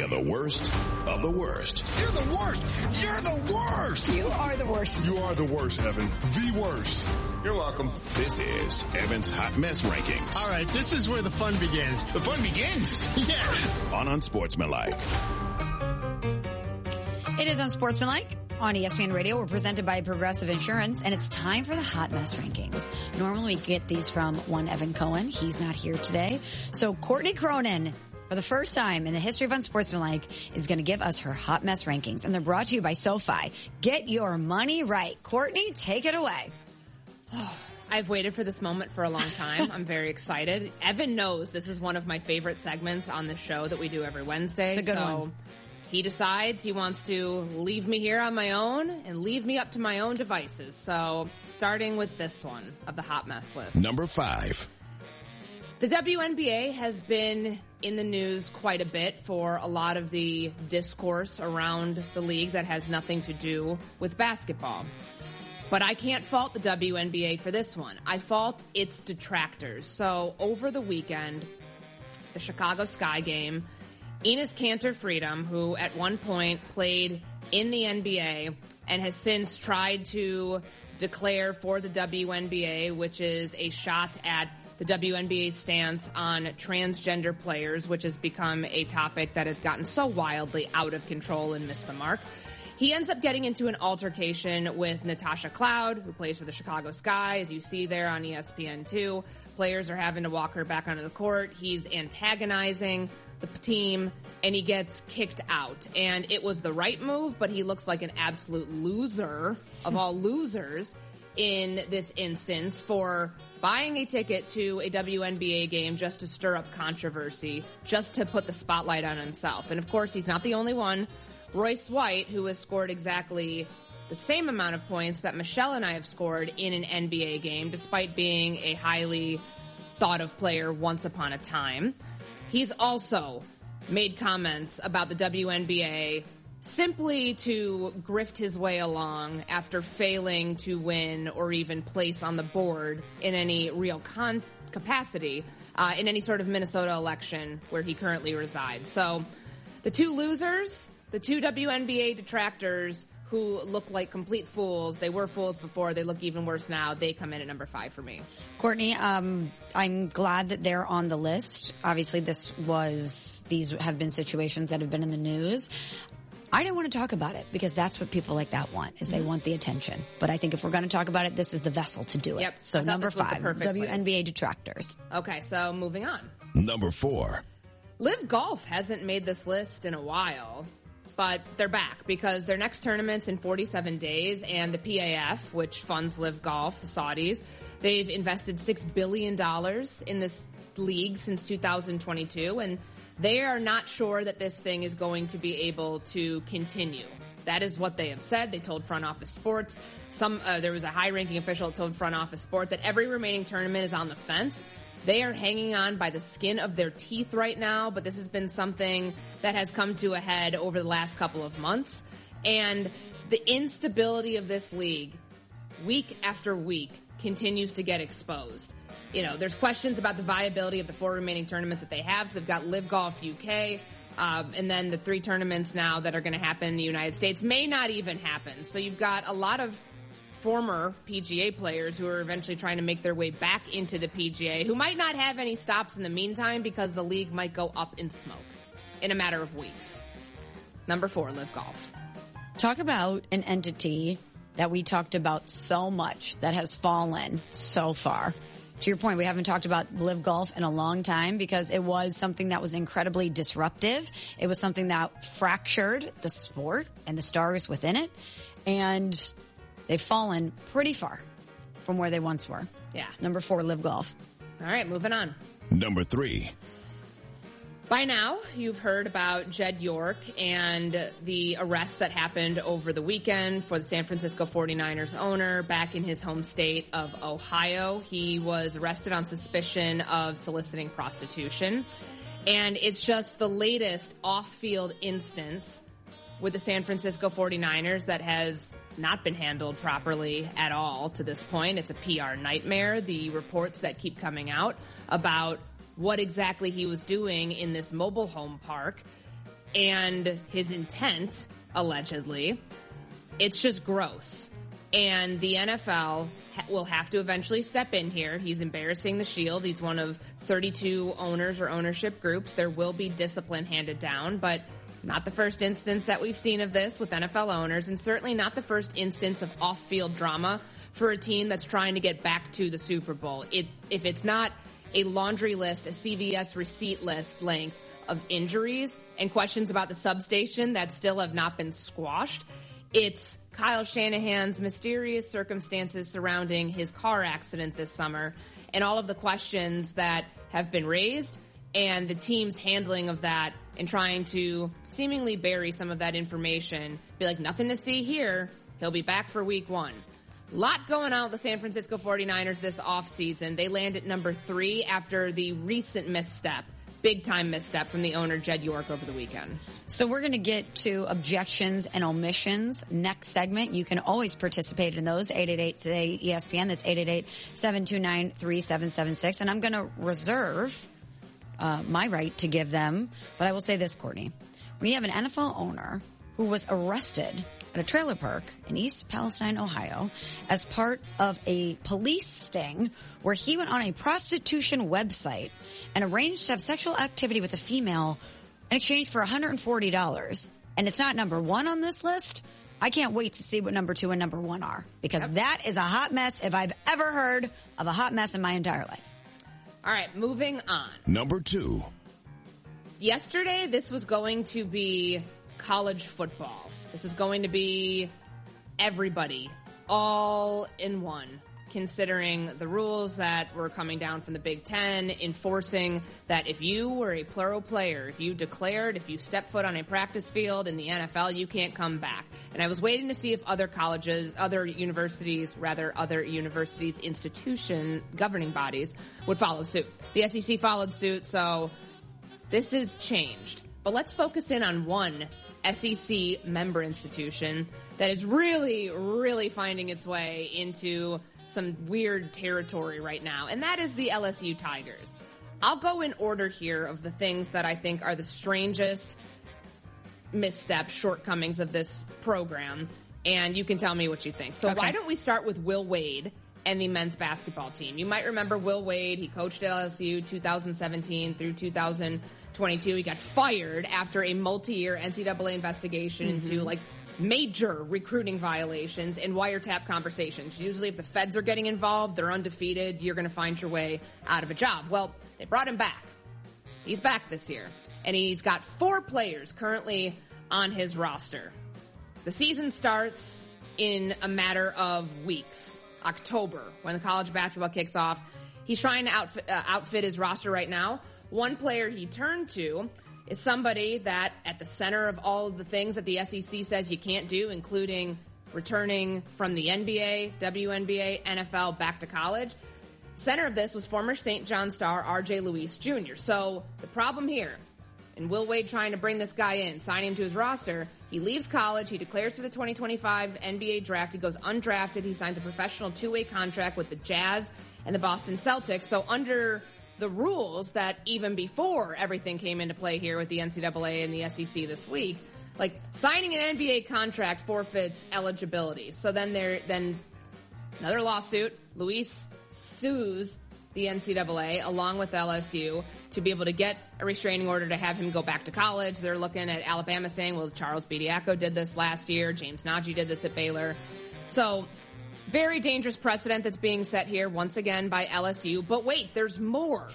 you the worst of the worst. You're the worst. You're the worst. You are the worst. You are the worst, Evan. The worst. You're welcome. This is Evan's Hot Mess Rankings. All right, this is where the fun begins. The fun begins. Yeah. On Unsportsmanlike. It is Unsportsmanlike. On ESPN Radio, we're presented by Progressive Insurance, and it's time for the Hot Mess Rankings. Normally we get these from one Evan Cohen. He's not here today. So Courtney Cronin, for the first time in the history of Unsportsmanlike, is going to give us her Hot Mess Rankings. And they're brought to you by SoFi. Get your money right. Courtney, take it away. I've waited for this moment for a long time. I'm very excited. Evan knows this is one of my favorite segments on the show that we do every Wednesday. It's a good one. He decides he wants to leave me here on my own and leave me up to my own devices. So, starting with this one of the hot mess list. Number 5. The WNBA has been in the news quite a bit for a lot of the discourse around the league that has nothing to do with basketball. But I can't fault the WNBA for this one. I fault its detractors. So, over the weekend, the Chicago Sky game, Enes Kanter-Freedom, who at one point played in the NBA and has since tried to declare for the WNBA, which is a shot at the WNBA's stance on transgender players, which has become a topic that has gotten so wildly out of control and missed the mark. He ends up getting into an altercation with Natasha Cloud, who plays for the Chicago Sky, as you see there on ESPN2. Players are having to walk her back onto the court. He's antagonizing the team, and he gets kicked out. And it was the right move, but he looks like an absolute loser of all losers in this instance for buying a ticket to a WNBA game just to stir up controversy, just to put the spotlight on himself. And of course, he's not the only one. Royce White, who has scored exactly the same amount of points that Michelle and I have scored in an NBA game, despite being a highly thought of player once upon a time. He's also made comments about the WNBA simply to grift his way along after failing to win or even place on the board in any real capacity in any sort of Minnesota election where he currently resides. So the two losers, the two WNBA detractors who look like complete fools. They were fools before. They look even worse now. They come in at number 5 for me. Courtney, I'm glad that they're on the list. Obviously, these have been situations that have been in the news. I don't want to talk about it because that's what people like that want, is they want the attention. But I think if we're going to talk about it, this is the vessel to do it. Yep. So number 5, WNBA place. Detractors. Okay, so moving on. Number 4. Liv Golf hasn't made this list in a while, but they're back because their next tournament's in 47 days, and the PAF, which funds Liv Golf, the Saudis, they've invested $6 billion in this league since 2022, and they are not sure that this thing is going to be able to continue. That is what they have said. They told Front Office Sports. There was a high-ranking official that told Front Office Sport that every remaining tournament is on the fence. They are hanging on by the skin of their teeth right now, but this has been something that has come to a head over the last couple of months. And the instability of this league, week after week, continues to get exposed. You know, there's questions about the viability of the 4 remaining tournaments that they have. So they've got Liv Golf UK, and then the 3 tournaments now that are going to happen in the United States may not even happen. So you've got a lot of former PGA players who are eventually trying to make their way back into the PGA, who might not have any stops in the meantime because the league might go up in smoke in a matter of weeks. Number 4, Liv Golf. Talk about an entity that we talked about so much that has fallen so far. To your point, we haven't talked about Liv Golf in a long time because it was something that was incredibly disruptive. It was something that fractured the sport and the stars within it. And they've fallen pretty far from where they once were. Yeah. Number 4, Liv Golf. All right, moving on. Number 3. By now, you've heard about Jed York and the arrest that happened over the weekend for the San Francisco 49ers owner back in his home state of Ohio. He was arrested on suspicion of soliciting prostitution. And it's just the latest off-field instance with the San Francisco 49ers that has not been handled properly at all to this point. It's a PR nightmare. The reports that keep coming out about what exactly he was doing in this mobile home park. and his intent, allegedly, it's just gross. And the NFL will have to eventually step in here. He's embarrassing the Shield. He's one of 32 owners or ownership groups. There will be discipline handed down, but not the first instance that we've seen of this with NFL owners, and certainly not the first instance of off-field drama for a team that's trying to get back to the Super Bowl. If it's not a laundry list, a CVS receipt list length of injuries and questions about the substation that still have not been squashed, it's Kyle Shanahan's mysterious circumstances surrounding his car accident this summer and all of the questions that have been raised and the team's handling of that and trying to seemingly bury some of that information. Be like, nothing to see here. He'll be back for week 1. Lot going on with the San Francisco 49ers this offseason. They land at number 3 after the recent misstep, big-time misstep from the owner, Jed York, over the weekend. So we're going to get to objections and omissions next segment. You can always participate in those. 888-ESPN. That's 888-729-3776. And I'm going to reserve my right to give them. But I will say this, Courtney. When you have an NFL owner who was arrested at a trailer park in East Palestine, Ohio, as part of a police sting where he went on a prostitution website and arranged to have sexual activity with a female in exchange for $140, and it's not number 1 on this list, I can't wait to see what number 2 and number 1 are, because that is a hot mess if I've ever heard of a hot mess in my entire life. All right, moving on. Number 2. Yesterday, this was going to be college football. This is going to be everybody, all in one, considering the rules that were coming down from the Big Ten, enforcing that if you were a plural player, if you stepped foot on a practice field in the NFL, you can't come back. And I was waiting to see if other universities, institution, governing bodies would follow suit. The SEC followed suit, so this is changed. But let's focus in on one SEC member institution that is really, really finding its way into some weird territory right now, and that is the LSU Tigers. I'll go in order here of the things that I think are the strangest missteps, shortcomings of this program, and you can tell me what you think. So Why don't we start with Will Wade and the men's basketball team? You might remember Will Wade. He coached at LSU 2017 through 2022. He got fired after a multi-year NCAA investigation into major recruiting violations and wiretap conversations. Usually if the feds are getting involved, they're undefeated, you're going to find your way out of a job. Well, they brought him back. He's back this year. And he's got 4 players currently on his roster. The season starts in a matter of weeks. October, when the college basketball kicks off. He's trying to outfit his roster right now. One player he turned to is somebody that at the center of all of the things that the SEC says you can't do, including returning from the NBA, WNBA, NFL, back to college. Center of this was former St. John star R.J. Luis Jr. So the problem here, and Will Wade trying to bring this guy in, sign him to his roster, he leaves college, he declares for the 2025 NBA draft, he goes undrafted, he signs a professional 2-way contract with the Jazz and the Boston Celtics. So under the rules that even before everything came into play here with the NCAA and the SEC this week, signing an NBA contract forfeits eligibility. So then another lawsuit. Luis sues the NCAA along with LSU to be able to get a restraining order to have him go back to college. They're looking at Alabama saying, well, Charles Bediako did this last year. James Nagy did this at Baylor. So very dangerous precedent that's being set here once again by LSU. But wait, there's more.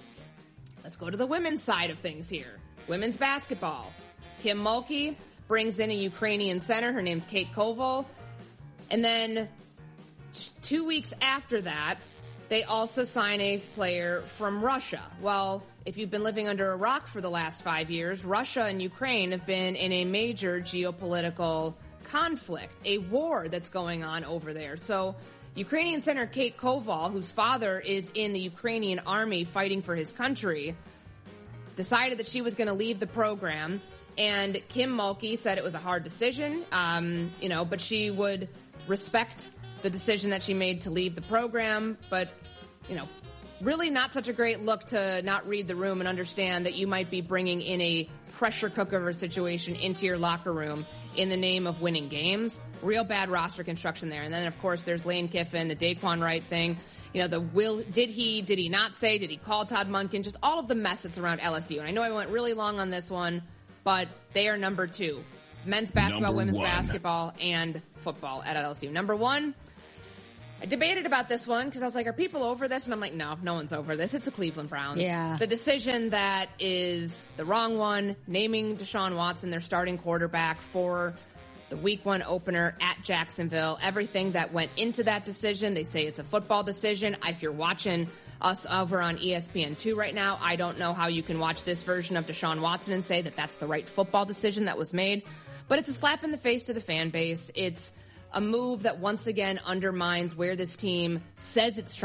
Let's go to the women's side of things here. Women's basketball. Kim Mulkey brings in a Ukrainian center. Her name's Kate Koval. And then 2 weeks after that, they also sign a player from Russia. Well, if you've been living under a rock for the last 5 years, Russia and Ukraine have been in a major geopolitical conflict, a war that's going on over there. So Ukrainian center Kate Koval, whose father is in the Ukrainian army fighting for his country, decided that she was going to leave the program. And Kim Mulkey said it was a hard decision, but she would respect the decision that she made to leave the program. But, really not such a great look to not read the room and understand that you might be bringing in a pressure cooker of a situation into your locker room in the name of winning games. Real bad roster construction there. And then, of course, there's Lane Kiffin, the Daquan Wright thing. You know, did he not say, did he call Todd Monken? Just all of the mess that's around LSU. And I know I went really long on this one, but they are number 2. Men's basketball, women's basketball, and football at LSU. Number 1, I debated about this one because I was like, are people over this? And I'm like, no one's over this. It's the Cleveland Browns. Yeah. The decision that is the wrong one, naming Deshaun Watson their starting quarterback for the week 1 opener at Jacksonville. Everything that went into that decision, they say it's a football decision. If you're watching us over on ESPN2 right now, I don't know how you can watch this version of Deshaun Watson and say that that's the right football decision that was made. But it's a slap in the face to the fan base. It's a move that once again undermines where this team says it's